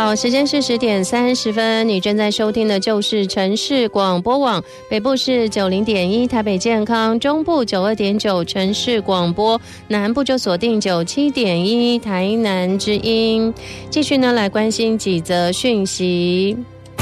好，时间是10:30，你正在收听的就是城市广播网，北部是90.1台北健康，中部92.9城市广播，南部就锁定97.1台南之音。继续呢来关心几则讯息。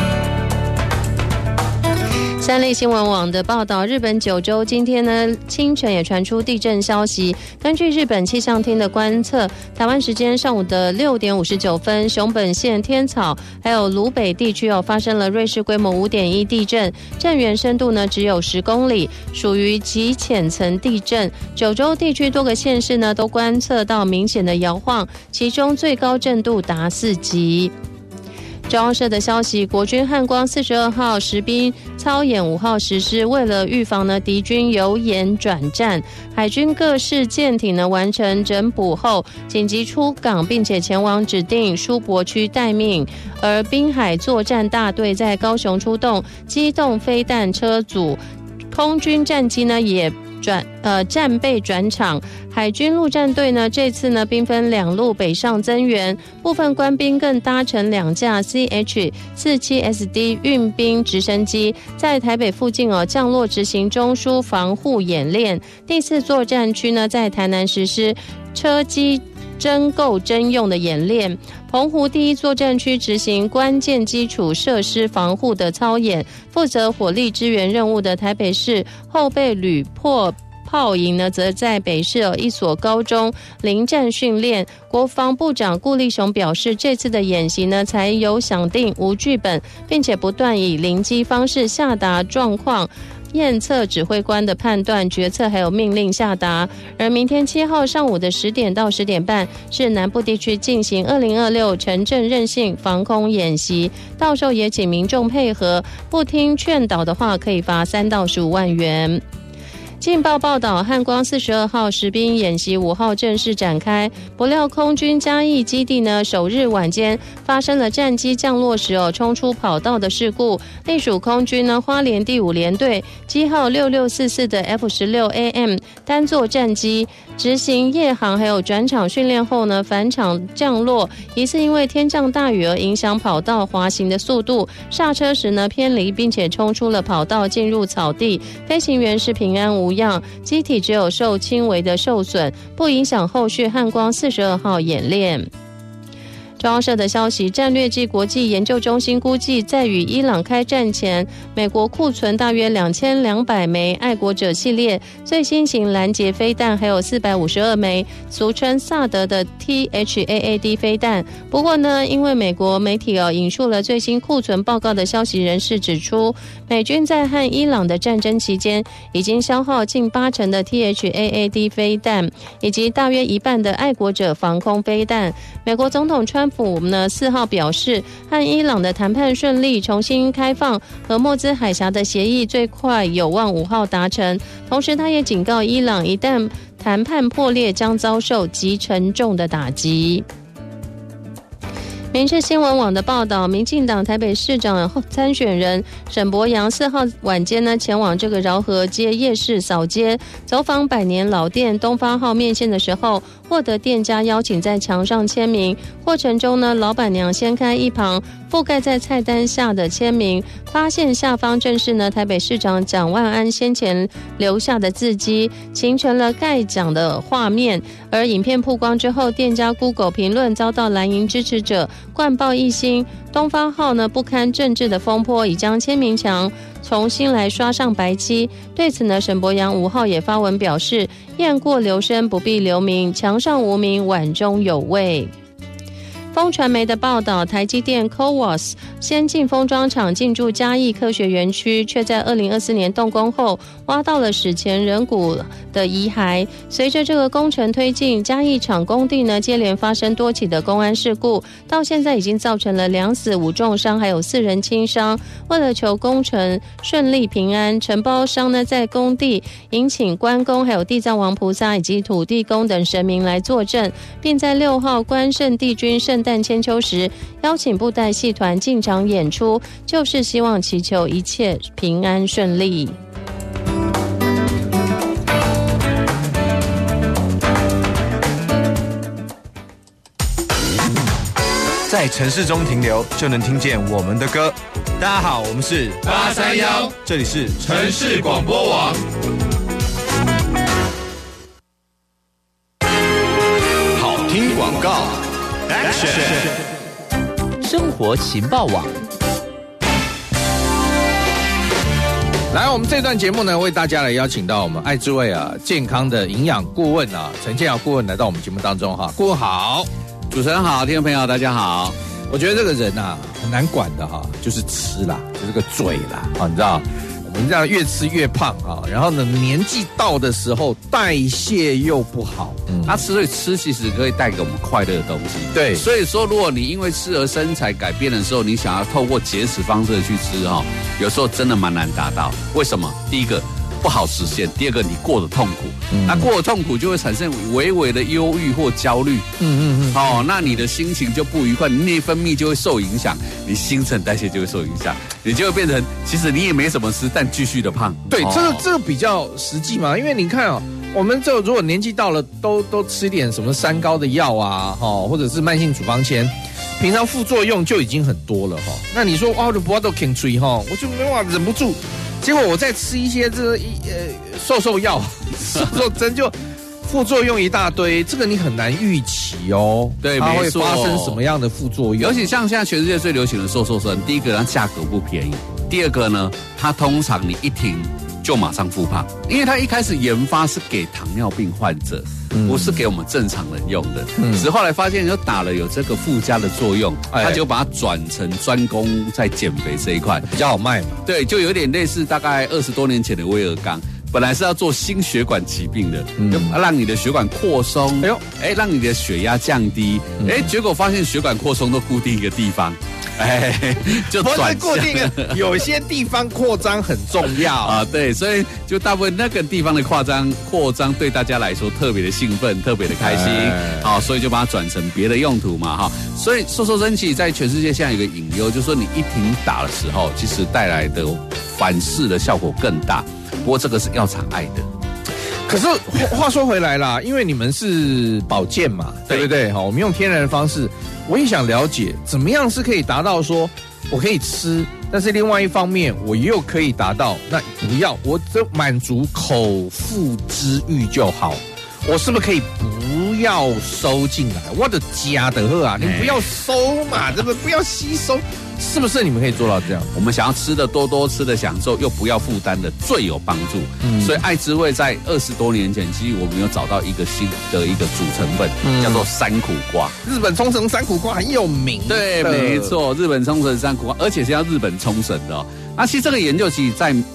三立新闻网的报道，日本九州今天呢清晨也传出地震消息。根据日本气象厅的观测，台湾时间上午的6点59分，熊本县天草还有鲁北地区发生了瑞士规模5.1地震，震源深度呢只有10公里，属于极浅层地震。九州地区多个县市呢都观测到明显的摇晃，其中最高震度达4级。中央社的消息，国军汉光42号实兵操演5号实施，为了预防呢敌军由沿转战，海军各式舰艇呢完成整补后紧急出港，并且前往指定苏泊区待命。而滨海作战大队在高雄出动机动飞弹车组，空军战机呢也战备转场。海军陆战队呢这次呢兵分2路北上增援，部分官兵更搭乘2架 CH-47SD 运兵直升机，在台北附近降落执行中枢防护演练。第4作战区呢在台南实施车机征购征用的演练。澎湖第1作战区执行关键基础设施防护的操演，负责火力支援任务的台北市后备旅破炮营呢，则在北市一所高中临战训练。国防部长顾立雄表示，这次的演习呢，才有想定无剧本，并且不断以临机方式下达状况验测指挥官的判断、决策还有命令下达。而明天7号上午的10点到10点半是南部地区进行2026城镇韧性防空演习，到时候也请民众配合，不听劝导的话可以罚3到15万元。劲报报道，汉光42号实兵演习5号正式展开，不料空军嘉义基地呢首日晚间发生了战机降落时冲出跑道的事故。隶属空军呢花莲第5联队机号6644的 F-16AM 单座战机执行夜航还有转场训练后呢返场降落，疑似因为天降大雨而影响跑道滑行的速度，刹车时呢偏离，并且冲出了跑道进入草地，飞行员是平安无恙，机体只有受轻微的受损，不影响后续汉光42号演练。中央社的消息，战略暨国际研究中心估计，在与伊朗开战前，美国库存大约2200枚爱国者系列最新型拦截飞弹，还有452枚俗称萨德的 THAAD 飞弹。不过呢，因为美国媒体引述了最新库存报告的消息人士指出，美军在和伊朗的战争期间已经消耗近80%的 THAAD 飞弹，以及大约1半的爱国者防空飞弹。美国总统川普呢4号表示，和伊朗的谈判顺利，重新开放荷默兹海峡的协议最快有望5号达成。同时他也警告伊朗，一旦谈判破裂，将遭受极沉重的打击。民视新闻网的报道，民进党台北市长参选人沈伯洋4号晚间呢前往这个饶河街夜市扫街，走访百年老店东方号面线的时候，获得店家邀请在墙上签名。过程中呢，老板娘掀开一旁覆盖在菜单下的签名，发现下方正是呢台北市长蒋万安先前留下的字迹，形成了盖奖的画面。而影片曝光之后，店家 Google 评论遭到蓝营支持者灌爆一星，东方号呢不堪政治的风波，已将签名墙重新来刷上白漆。对此呢，沈伯洋5号也发文表示，雁过留声不必留名，墙上无名，碗中有味。风传媒的报道，台积电 CoWoS 先进封装厂进驻嘉义科学园区，却在2024年动工后挖到了史前人骨的遗骸。随着这个工程推进，嘉义厂工地呢接连发生多起的公安事故，到现在已经造成了2死5重伤，还有4人轻伤。为了求工程顺利平安，承包商呢在工地迎请关公、还有地藏王菩萨以及土地公等神明来坐镇，并在6号关圣帝君圣诞千秋时邀请布袋戏团进场演出，就是希望祈求一切平安顺利。 在城市中停留，就能听见我们的歌。大家好，我们是 831， 这里是城市广播网。 好听广告 ，Action！ 生活情报网。 来，我们这段节目呢，为大家来邀请到我们爱之味健康的营养顾问陈建尧顾问来到我们节目当中哈。顾问好， 主持人好，听众朋友大家好。 我觉得这个人很难管的就是吃啦，就这个嘴啦你知道，我们这样越吃越胖然后呢，年纪到的时候代谢又不好， 所以吃其实可以带给我们快乐的东西。 对， 所以说如果你因为吃而身材改变的时候，你想要透过节食方式去吃有时候真的蛮难达到。为什么？第一个不好实现，第二个你过得痛苦，那过得痛苦就会产生微微的忧郁或焦虑，那你的心情就不愉快，你内分泌就会受影响，你新陈代谢就会受影响，你就会变成其实你也没什么吃，但继续的胖。 对，这个比较实际嘛，因为你看我们如果年纪到了，都吃点什么三高的药或者是慢性处方签，平常副作用就已经很多了那你说我的不要都肯吹我就没办法忍不住。结果我再吃一些瘦药、瘦针，就副作用一大堆，这个你很难预期对， 它会发生什么样的副作用？ 而且像现在全世界最流行的瘦身，第一个它价格不便宜，第二个呢，它通常你一停就马上复胖，因为它一开始研发是给糖尿病患者，不是给我们正常人用的。只是后来发现，就打了有这个附加的作用，它就把它转成专攻在减肥这一块， 比较好卖嘛。 对，就有点类似大概20多年前的威尔刚，本来是要做心血管疾病的，就让你的血管扩松，让你的血压降低，结果发现血管扩松都固定一个地方。就转固定的，有些地方扩张很重要对，所以就大部分那个地方的扩张对大家来说特别的兴奋，特别的开心，所以就把它转成别的用途嘛所以瘦身期在全世界现在有一个隐忧，就是说你一停打的时候，其实带来的反噬的效果更大。不过这个是药厂爱的。 可是话说回来啦，因为你们是保健嘛，对不对？我们用天然的方式，我也想了解怎么样是可以达到说我可以吃，但是另外一方面我又可以达到那不要，我只满足口腹之欲就好。我是不是可以不要收进来？我的家的你不要收嘛，对不对？不要吸收，是不是你们可以做到这样？ 我们想要吃的多，吃的享受，又不要负担的，最有帮助。所以爱之味在20多年前，其实我们有找到一个新的一个主成分，叫做山苦瓜。 日本冲绳山苦瓜很有名。 对，没错，日本冲绳山苦瓜，而且是要日本冲绳的那其实这个研究其实在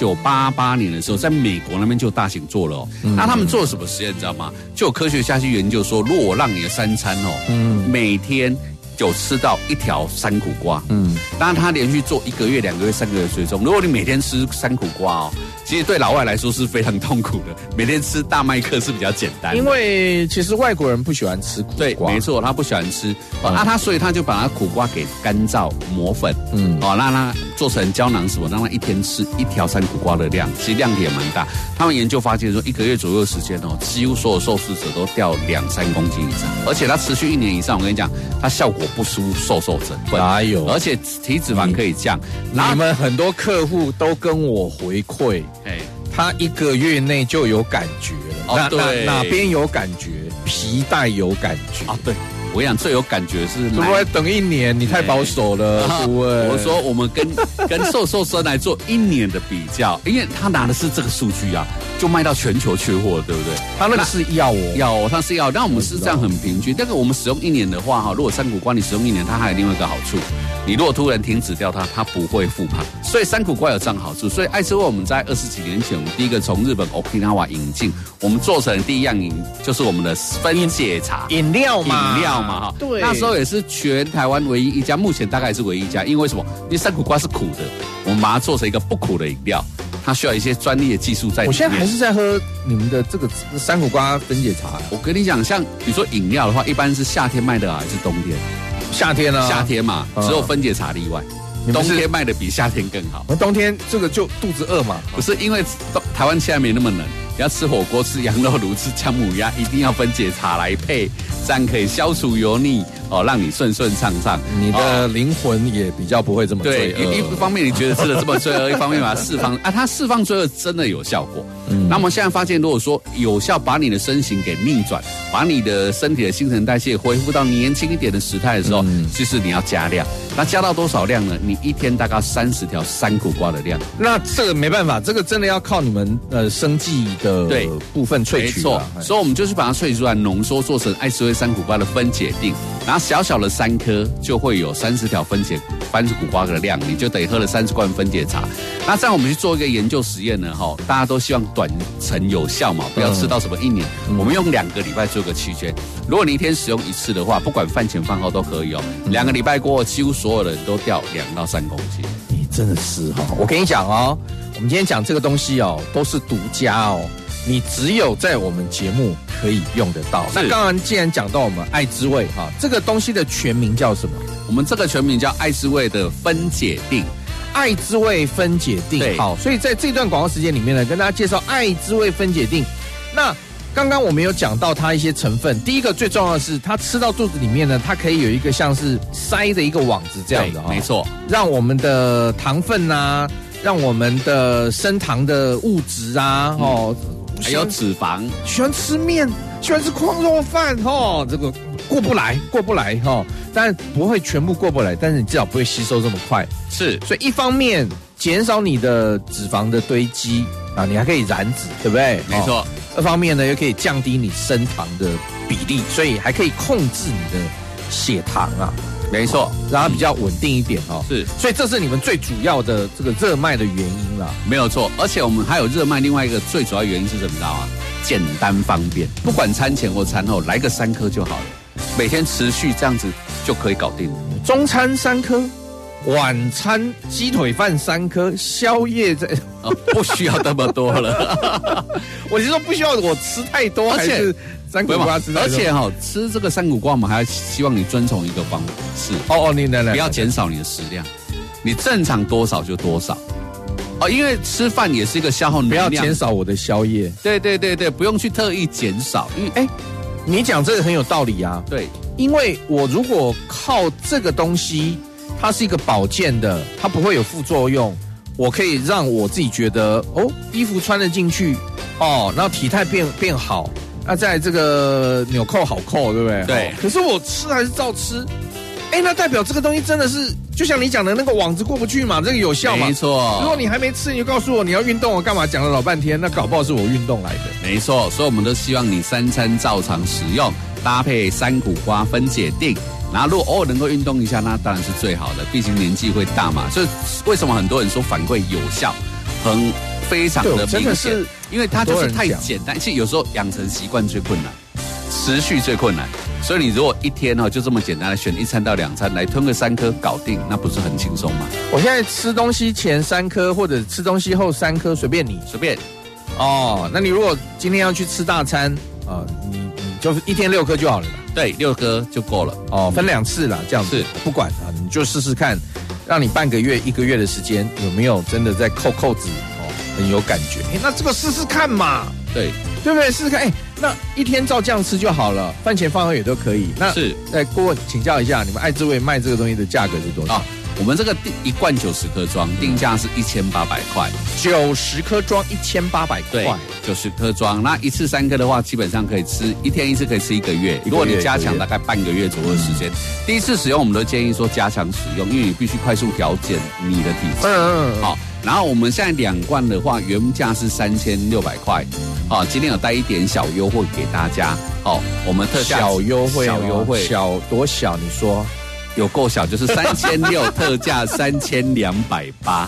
1988年的时候，在美国那边就大型做了那他们做了什么实验你知道吗？就有科学家去研究说，如果我让你的三餐每天有吃到一条山苦瓜，当然他连续做1个月、2个月、3个月追踪。如果你每天吃山苦瓜其实对老外来说是非常痛苦的。每天吃大麦克是比较简单的， 因为其实外国人不喜欢吃苦瓜。 对，没错，他不喜欢吃所以他就把他苦瓜给干燥磨粉，让他做成胶囊什么，让他一天吃1条山苦瓜的量，其实量也蛮大。他们研究发现说，1个月左右的时间几乎所有受试者都掉2-3公斤以上，而且他持续1年以上，我跟你讲，他效果不输瘦整份， 哪有？ 而且体脂肪可以降。 你们很多客户都跟我回馈，他1个月内就有感觉了。 对， 哪边有感觉？皮带有感觉对。我跟你讲，最有感觉是怎么会等1年？你太保守了，顾问。 我说我们跟瘦身来做1年的比较，因为他拿的是这个数据就卖到全球缺货，对不对？ 他那个是药它是药。那我们是这样很平均。但是我们使用1年的话如果山苦瓜你使用1年，它还有另外一个好处，你如果突然停止掉它不会复胖。所以山苦瓜有这样好处。所以爱之味我们在20几年前，我们第一个从日本 Okinawa 引进，我们做成第一样就是我们的分解茶饮料嘛。 对，那时候也是全台湾唯一一家，目前大概也是唯一一家。因为什么？因为山苦瓜是苦的，我们把它做成一个不苦的饮料，它需要一些专利的技术在里面。 我现在还是在喝你们的这个山苦瓜分解茶。 我跟你讲，像比如说饮料的话，一般是夏天卖的还是冬天？ 夏天啊， 夏天嘛，只有分解茶例外。冬天卖的比夏天更好。 冬天这个就肚子饿嘛， 不是因为台湾现在没那么冷，要吃火锅、吃羊肉炉、吃姜母鸭，一定要分解茶来配，这样可以消除油腻哦，让你顺顺畅畅。 你的灵魂也比较不会这么罪恶。 对，一方面你觉得吃的这么罪恶，一方面把它释放啊，它释放罪恶真的有效果。那么现在发现，如果说有效把你的身形给逆转，把你的身体的新陈代谢恢复到年轻一点的时态的时候，其实你要加量。那加到多少量呢？你一天大概30条山苦瓜的量。 那这个没办法，这个真的要靠你们生技的部分萃取。 没错，所以我们就是把它萃取出来，浓缩做成爱滋味山苦瓜的分解锭，然后小小的3颗就会有30条分解番薯苦瓜的量，你就等于喝了30罐分解茶。那这样我们去做一个研究实验呢，大家都希望短程有效嘛，不要吃到什么1年。我们用2个礼拜做个区间，如果你一天使用1次的话，不管饭前饭后都可以哦。2个礼拜过后，几乎所有人都掉2到3公斤。 你真的是我跟你讲哦，我们今天讲这个东西哦，都是独家哦。你只有在我们节目可以用得到。那刚刚既然讲到我们爱滋味这个东西的全名叫什么？ 我们这个全名叫爱滋味的分解锭。 爱滋味分解锭。好，所以在这段广告时间里面呢，跟大家介绍爱滋味分解锭。那刚刚我们有讲到它一些成分，第一个最重要的是，它吃到肚子里面呢，它可以有一个像是塞的一个网子这样的没错， 让我们的糖分啊，让我们的升糖的物质啊， 还有脂肪， 喜欢吃面，喜欢吃矿肉饭，这个过不来，但不会全部过不来，但是你至少不会吸收这么快。 是， 所以一方面减少你的脂肪的堆积啊，你还可以燃脂，对不对？ 没错。 二方面呢，又可以降低你升糖的比例，所以还可以控制你的血糖啊。 没错， 让它比较稳定一点是， 所以这是你们最主要的这个热卖的原因啦。 没有错，而且我们还有热卖另外一个最主要原因是什么？你知道吗？简单方便，不管餐前或餐后来个3颗就好了，每天持续这样子就可以搞定了。 中餐3颗。晚餐鸡腿饭3颗，宵夜不需要那么多了。 我是说不需要我吃太多，还是山苦瓜吃太多？ 而且吃这个山苦瓜，我们还希望你遵从一个方式。 你不要减少你的食量，你正常多少就多少。因为吃饭也是一个消耗能量， 不要减少我的宵夜。 对，不用去特意减少。因为你讲这个很有道理啊。 对， 因为我如果靠这个东西。它是一个保健的，它不会有副作用。我可以让我自己觉得衣服穿得进去然后体态变好，那在这个纽扣好扣，对不对？ 对。 可是我吃还是照吃，那代表这个东西真的是就像你讲的那个网子过不去嘛，这个有效嘛？ 没错。 如果你还没吃，你就告诉我你要运动，我干嘛讲了老半天？那搞不好是我运动来的。 没错，所以我们都希望你3餐照常使用，搭配山苦瓜分解锭。然后如果偶尔能够运动一下，那当然是最好的，毕竟年纪会大嘛。所以为什么很多人说反馈有效，非常的明显，因为它就是太简单。其实有时候养成习惯最困难，持续最困难。所以你如果一天就这么简单的选1餐到2餐来吞个3颗搞定，那不是很轻松吗？ 我现在吃东西前3颗，或者吃东西后3颗，随便你。那你如果今天要去吃大餐你就一天6颗就好了啦。 对，6颗就够了分2次啦，这样子不管你就试试看，让你半个月、1个月的时间有没有真的在扣子很有感觉。那这个试试看嘛， 对不对？试试看，那一天照这样吃就好了，饭前饭后也都可以。那是顾问请教一下，你们爱滋味卖这个东西的价格是多少？ 我们这个1罐90颗装，定价是1800块 ，90颗装1800块， 对，90颗装。那1次3颗的话，基本上可以吃1天1次，可以吃1个月。如果你加强，大概半个月左右的时间。第一次使用，我们都建议说加强使用，因为你必须快速调减你的体质。好，然后我们现在2罐的话，原价是3600块。今天有带一点小优惠给大家。我们特价小优惠，小多小？你说。 有够小，就是3600特价3280，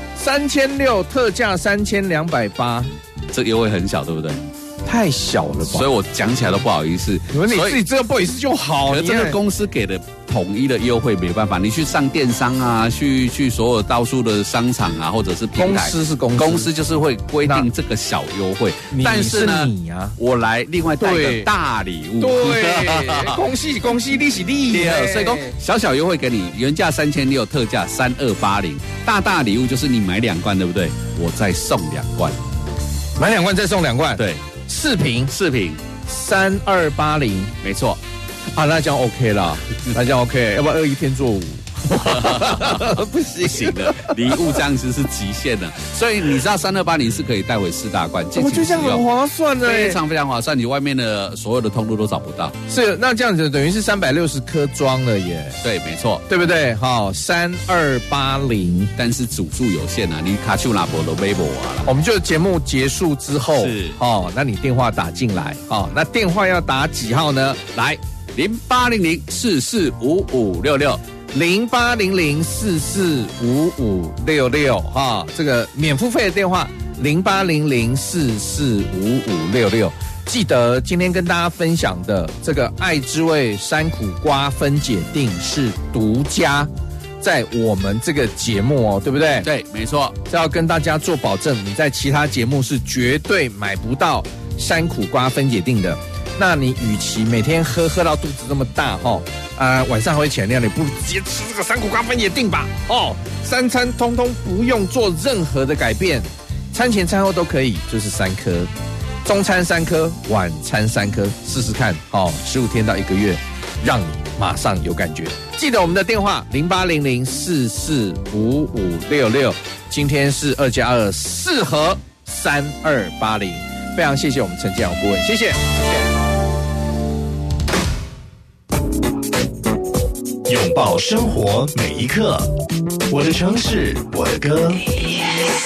3600特价3280， 这个优惠很小，对不对？ 太小了吧？ 所以我讲起来都不好意思。 你自己知道不好意思就好。 可是这个公司给的统一的优惠没办法，你去上电商啊，去所有到处的商场啊，或者是平台，公司就是会规定这个小优惠。但是呢，我来另外带一个大礼物。 对，恭喜你是你。 所以说小优惠给你，原价3600，特价3280。大礼物就是你买2罐，对不对？我再送2罐。 买2罐再送2罐， 对 ，4瓶 ，4瓶 3280， 没错。 啊，那这样 OK 啦，那这样 OK， 要不然21天做5。 不行的，礼物这样子是极限的，所以你知道3280是可以带回4大罐， 我觉得这样很划算的， 非常非常划算，你外面的所有的通路都找不到。 是，那这样子等于是360颗装了耶。 对，没错， 对不对？好，3280， 但是组数有限啊，你卡丘拿博都背不完了。 我们就节目结束之后， 是那你电话打进来，那电话要打几号呢？来 0800445566。 0800445566哈，这个免付费的电话0800445566。记得今天跟大家分享的这个爱之味山苦瓜分解锭是独家在我们这个节目哦，对不对？ 对，没错， 是要跟大家做保证，你在其他节目是绝对买不到山苦瓜分解锭的。那你与其每天喝到肚子这么大晚上还会起来尿，你不如直接吃这个山苦瓜分解锭吧3餐通通不用做任何的改变，餐前餐后都可以，就是3颗，中餐3颗，晚餐3颗，试试看15天到1个月，让你马上有感觉。记得我们的电话0800445566，今天是2+24盒3280，非常谢谢我们陈建尧顾问，谢谢。 拥抱生活每一刻，我的城市，我的歌。